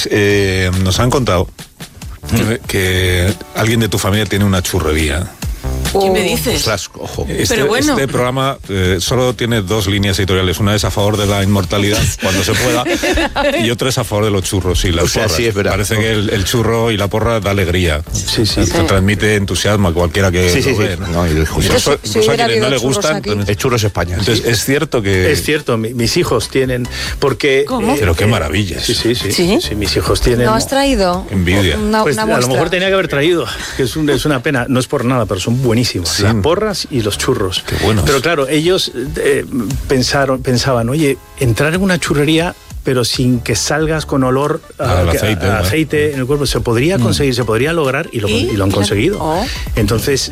Pues nos han contado que alguien de tu familia tiene una churrería. ¿Qué me dices? Ostras, ojo. Pero bueno. Este programa solo tiene dos líneas editoriales. Una es a favor de la inmortalidad, cuando se pueda, y otra es a favor de los churros y las porras. Sí, es verdad. Parece que el churro y la porra da alegría. Sí. Te transmite entusiasmo a cualquiera que lo ve, ¿no? No, Incluso a quienes no le gustan. El churro es España. Entonces, es cierto que... Es cierto, mis hijos tienen... Porque, ¿Cómo? Pero qué maravillas. Sí, mis hijos tienen... ¿No has traído? Envidia. Pues una a lo muestra? mejor tenía que haber traído, que es una pena, no es por nada, pero son buenísimos. Sí. Las porras y los churros. Qué buenos. Pero claro, ellos pensaban, oye, entrar en una churrería, pero sin que salgas con olor a aceite en el cuerpo, se podría conseguir, se podría lograr, y lo han conseguido. Oh. Entonces,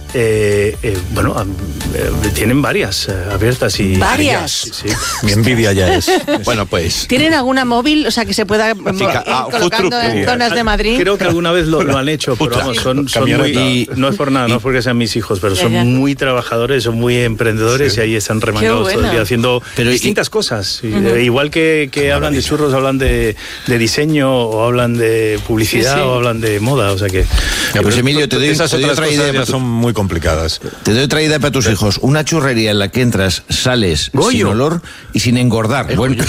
tienen varias abiertas y... ¿Varias? Sí. Mi envidia ya es. Bueno, pues... ¿Tienen alguna móvil, o sea, que se pueda ir colocando en zonas de Madrid? Creo que alguna vez lo han hecho, pero vamos, son muy... No es por nada, no es porque sean mis hijos, pero son muy trabajadores, son muy emprendedores, y ahí están remangados todo el día haciendo distintas cosas. Igual que hablan de churros, hablan de diseño, o hablan de publicidad, o hablan de moda, o sea que... Ya, pues Emilio, te doy Esas otras otra cosas idea. ya son muy complicadas. Te doy otra idea para tus hijos. Una churrería en la que entras, sales sin olor y sin engordar. Bueno,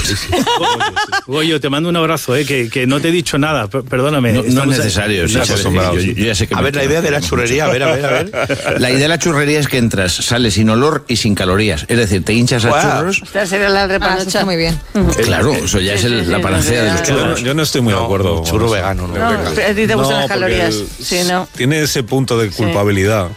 Goyo, te mando un abrazo, que no te he dicho nada, perdóname. no es necesario. Estamos acostumbrados. Yo ya sé que A ver, la idea de la churrería, a ver. La idea de la churrería es que entras, sales sin olor y sin calorías. Es decir, te hinchas a churros. Esta sería la Eso repanocha. está muy bien. Claro, eso ya es la panacea de los churros. Yo no estoy muy de acuerdo. Churro vegano, ¿no? No, a ti te gustan las calorías. Sí, ¿no? Tiene ese punto de culpabilidad.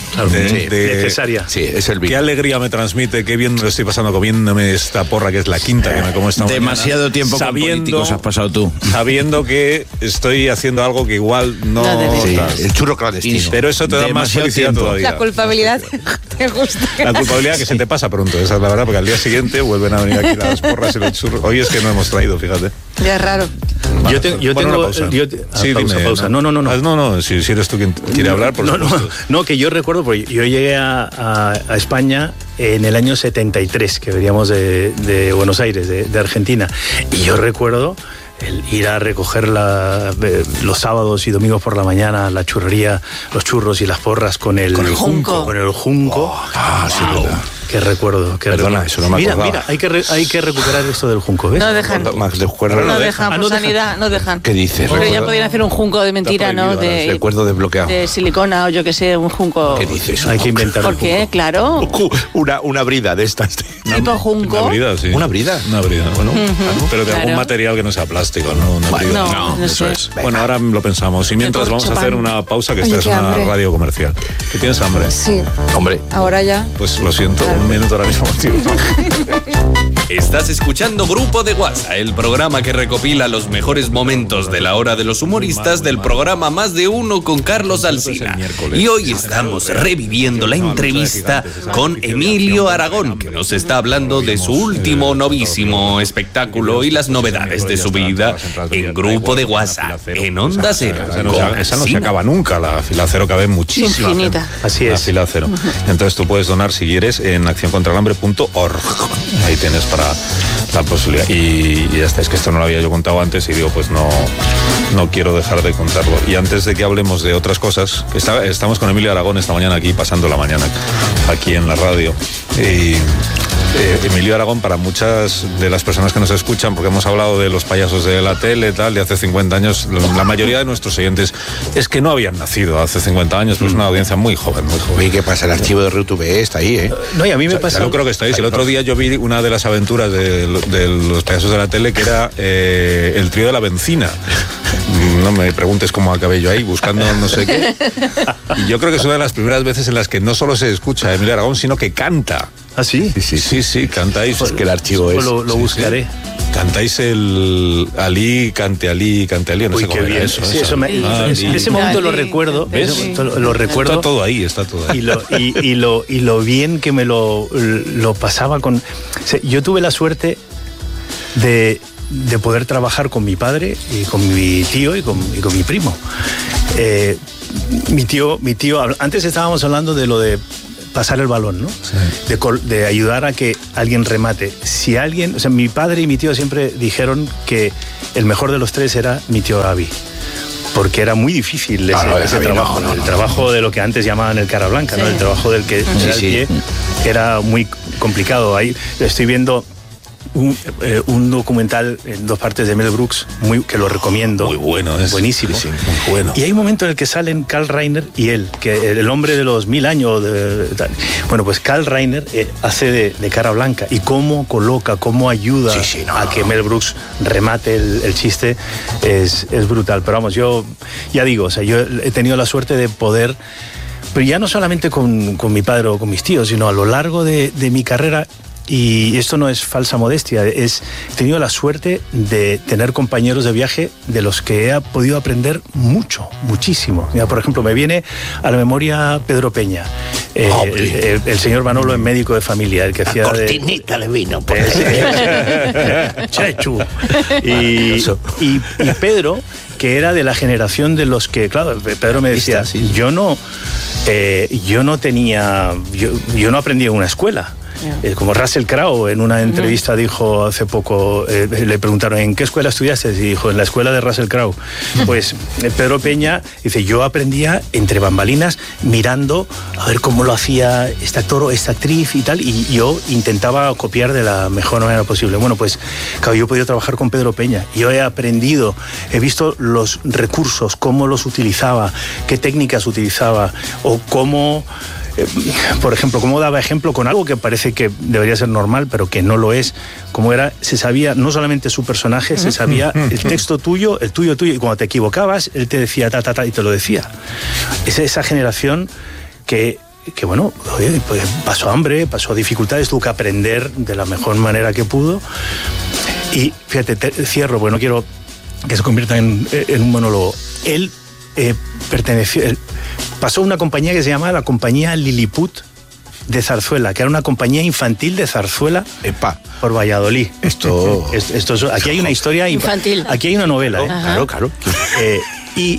Necesaria. Sí, es el Qué vino. alegría me transmite, qué bien me lo estoy pasando comiéndome esta porra, que es la quinta que me como esta mañana. Demasiado tiempo con políticos has pasado tú. Sabiendo que estoy haciendo algo que igual no... No debes. Sí, tal. el churro clandestino. Pero eso te da más Demasiado felicidad tiempo. todavía. La culpabilidad te gusta. La culpabilidad que se te pasa pronto, esa es la verdad, porque al día siguiente vuelven a venir aquí las porras y los churros. Hoy es que no hemos traído, fíjate. Ya es raro. Yo tengo... pausa. Sí, pausa. No. No, si eres tú quien quiere hablar, por supuesto. No, que yo recuerdo, porque yo llegué a España en el año 73, que veníamos de Buenos Aires, de Argentina, y yo recuerdo el ir a recoger los sábados y domingos por la mañana la churrería, los churros y las porras con el junco. Con el junco. Sí, verdad. Qué recuerdo. Perdona, eso no me acordaba. Mira, hay que recuperar esto del junco, ¿ves? No dejan. Más de acuerdo. No dejan, por sanidad, no dejan. ¿Qué dices? Pero ya podrían hacer un junco de mentira, ¿no? Recuerdo desbloqueado. De silicona o yo que sé, un junco. ¿Qué dices? Hay que inventar ¿Por un qué? junco. Claro. Una brida de estas. Tipo junco. Una brida, sí. ¿Una brida? Una brida. Bueno, pero de algún Claro. material que no sea plástico, ¿no? Una brida. No sé. Bueno, ahora lo pensamos. Y mientras vamos a hacer una pausa, que esta Oye, es qué una hambre. radio comercial. ¿Que tienes hambre? Sí, Hombre. ahora ya. Pues lo siento, un minuto ahora mismo, tío. Estás escuchando Grupo de WhatsApp, el programa que recopila los mejores momentos de la hora de los humoristas del programa Más de Uno con Carlos Alsina. Y hoy estamos reviviendo la entrevista con Emilio Aragón, que nos está hablando de su último novísimo espectáculo y las novedades de su vida en Grupo de WhatsApp, en Onda Cero. Esa no se acaba nunca, la fila cero cabe muchísimo. Infinita. Así La es. fila cero. Entonces tú puedes donar, si quieres, en accioncontraelambre.org. Ahí tienes para la posibilidad. Y ya está, es que esto no lo había yo contado antes y digo, pues no quiero dejar de contarlo. Y antes de que hablemos de otras cosas, estamos con Emilio Aragón esta mañana aquí, pasando la mañana, aquí en la radio. Y Emilio Aragón, para muchas de las personas que nos escuchan, porque hemos hablado de los payasos de la tele, tal, de hace 50 años, la mayoría de nuestros oyentes es que no habían nacido hace 50 años, pues es una audiencia muy joven, muy joven. Oye, ¿qué pasa? El archivo de RTV está ahí, ¿eh? No, y a mí me pasa... Yo creo que estáis. El otro día yo vi una de las aventuras de los payasos de la tele, que era el trío de la bencina. No me preguntes cómo acabé yo ahí, buscando no sé qué. Y yo creo que es una de las primeras veces en las que no solo se escucha a Emilio Aragón, sino que canta. ¿Ah, sí? Sí, cantáis. Pues que el archivo es... Lo buscaré. Cantáis el Ali, cante Ali, no Uy, sé qué cómo era bien. eso. Sí, eso. ese momento lo Ali. recuerdo. ¿Ves? Ese momento lo recuerdo. Está todo ahí, está todo ahí. Y lo bien que me lo pasaba con... O sea, yo tuve la suerte de poder trabajar con mi padre y con mi tío y con mi primo. Mi tío, antes estábamos hablando de lo de pasar el balón, ¿no? Sí. De ayudar a que alguien remate. Si alguien, o sea, mi padre y mi tío siempre dijeron que el mejor de los tres era mi tío Gavi. Porque era muy difícil ese trabajo, ¿no? El trabajo de lo que antes llamaban el cara blanca, ¿no? El trabajo del que era el pie era muy complicado. Ahí estoy viendo un documental en 2 partes de Mel Brooks, que lo recomiendo. Muy bueno, buenísimo. Sí, muy bueno. Y hay un momento en el que salen Carl Reiner y él, que el hombre de los 1000 años. Bueno, pues Carl Reiner hace de cara blanca y cómo coloca, cómo ayuda a que Mel Brooks remate el chiste es brutal. Pero vamos, yo ya digo, o sea, yo he tenido la suerte de poder, pero ya no solamente con mi padre o con mis tíos, sino a lo largo de mi carrera. Y esto no es falsa modestia, he tenido la suerte de tener compañeros de viaje de los que he podido aprender muchísimo. Mira, por ejemplo, me viene a la memoria Pedro Peña, el señor Manolo, en Médico de Familia, el que hacía cortinita le vino. Chechu. Y Pedro, que era de la generación de los que, claro, Pedro me decía, yo no aprendí en una escuela. Como Russell Crowe en una entrevista dijo hace poco, le preguntaron ¿en qué escuela estudiaste? Y dijo, en la escuela de Russell Crowe. Pues Pedro Peña dice, yo aprendía entre bambalinas mirando a ver cómo lo hacía este actor o esta actriz y tal, y yo intentaba copiar de la mejor manera posible. Bueno, pues claro, yo he podido trabajar con Pedro Peña, yo he aprendido, he visto los recursos, cómo los utilizaba, qué técnicas utilizaba, o cómo... por ejemplo, cómo daba ejemplo con algo que parece que debería ser normal, pero que no lo es, como era, se sabía no solamente su personaje, se sabía el texto tuyo, el tuyo, y cuando te equivocabas, él te decía ta, y te lo decía. Es esa generación que bueno, pues pasó hambre, pasó dificultades, tuvo que aprender de la mejor manera que pudo. Y fíjate, cierro, porque no quiero que se convierta en un monólogo. Él pasó a una compañía que se llamaba la compañía Lilliput de zarzuela, que era una compañía infantil de zarzuela por Valladolid. Aquí hay una historia infantil. Aquí hay una novela. Claro. Y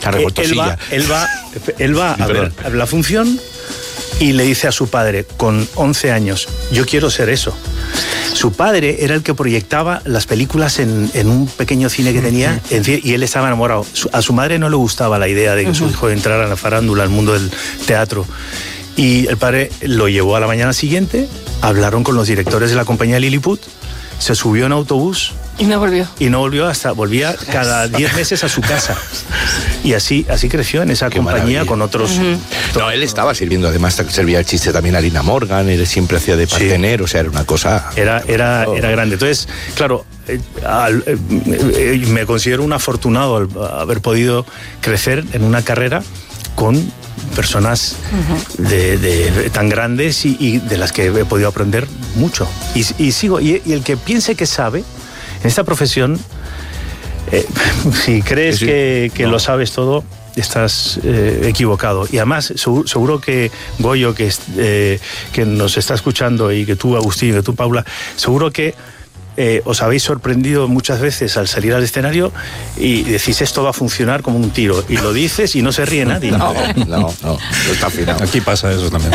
él va a ver la función y le dice a su padre, con 11 años, yo quiero ser eso. Su padre era el que proyectaba las películas en un pequeño cine que tenía, y él estaba enamorado. A su madre no le gustaba la idea de que su hijo entrara a la farándula, al mundo del teatro. Y el padre lo llevó a la mañana siguiente, hablaron con los directores de la compañía Lilliput, se subió en autobús. Y no volvió. Volvía cada 10 meses a su casa. Y así creció en esa compañía con otros. No, él estaba sirviendo, además servía el chiste también a Lina Morgan, él siempre hacía de partener, o sea, era una cosa... Era grande. Entonces, claro, me considero un afortunado al haber podido crecer en una carrera con personas tan grandes y de las que he podido aprender mucho. Y sigo. Y el que piense que sabe, en esta profesión, si crees que lo sabes todo, estás equivocado. Y además, seguro que Goyo, que nos está escuchando, y que tú, Agustín, que tú, Paula, seguro que os habéis sorprendido muchas veces al salir al escenario y decís, esto va a funcionar como un tiro, y lo dices y no se ríe nadie. No, está afinado. Aquí pasa eso también.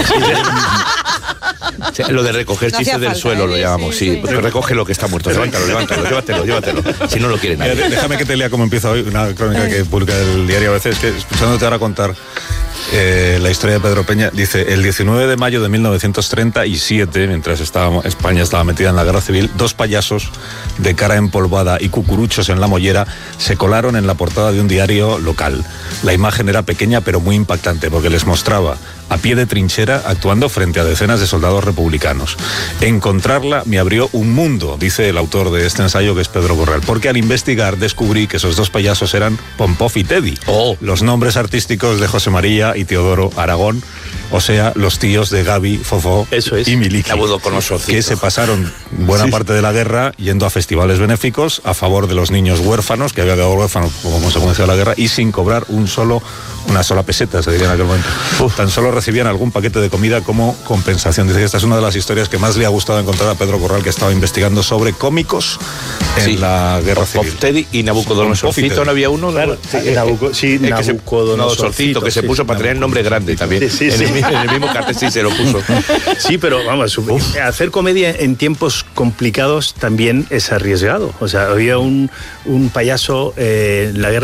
Lo de recoger chistes del suelo lo llamamos, pues recoge lo que está muerto. Levántalo, llévatelo. Si no lo quiere nadie. Déjame que te lea como empieza hoy una crónica que publica el diario a veces, que escuchándote ahora contar la historia de Pedro Peña, dice, el 19 de mayo de 1937, mientras España estaba metida en la guerra civil, 2 payasos de cara empolvada y cucuruchos en la mollera se colaron en la portada de un diario local. La imagen era pequeña pero muy impactante, porque les mostraba a pie de trinchera actuando frente a decenas de soldados republicanos. Encontrarla me abrió un mundo, dice el autor de este ensayo, que es Pedro Corral, porque al investigar descubrí que esos 2 payasos eran Pompov y Teddy, los nombres artísticos de José María y Teodoro Aragón, o sea, los tíos de Gavi, Fofó y Miliki, que se pasaron buena parte de la guerra yendo a festivales benéficos a favor de los niños huérfanos, que había quedado huérfanos como consecuencia de la guerra, y sin cobrar una sola peseta, se diría en aquel momento. Tan solo recibían algún paquete de comida como compensación. Dice que esta es una de las historias que más le ha gustado encontrar a Pedro Corral, que estaba investigando sobre cómicos en la Guerra Civil. Teddy y Nabucodonosorcito, ¿no había uno? Claro, Nabucodonosorcito, que se puso para tener nombre grande también. Sí. En el mismo cartel sí se lo puso. Sí, pero vamos, hacer comedia en tiempos complicados también es arriesgado. O sea, había un payaso en la Guerra